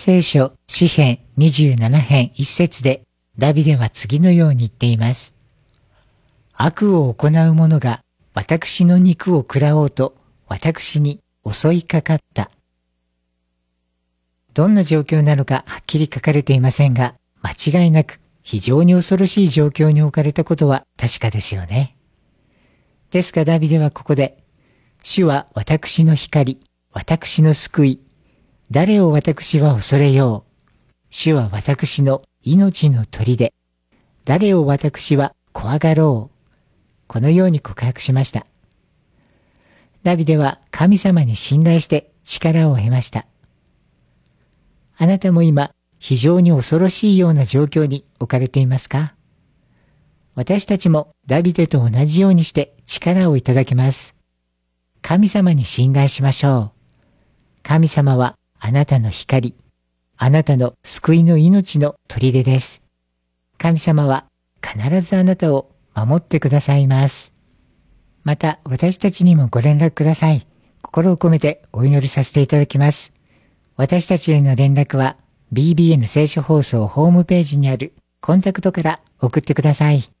聖書詩編27編1節でダビデは次のように言っています。悪を行う者が私の肉を食らおうと私に襲いかかった。どんな状況なのかはっきり書かれていませんが、間違いなく非常に恐ろしい状況に置かれたことは確かですよね。ですがダビデはここで、主は私の光、私の救い、誰を私は恐れよう。主は私の命の砦、誰を私は怖がろう。このように告白しました。ダビデは神様に信頼して力を得ました。あなたも今、非常に恐ろしいような状況に置かれていますか？私たちもダビデと同じようにして力をいただけます。神様に信頼しましょう。神様はあなたの光、あなたの救いの命の砦です。神様は必ずあなたを守ってくださいます。また私たちにもご連絡ください。心を込めてお祈りさせていただきます。私たちへの連絡は BBN 聖書放送ホームページにあるコンタクトから送ってください。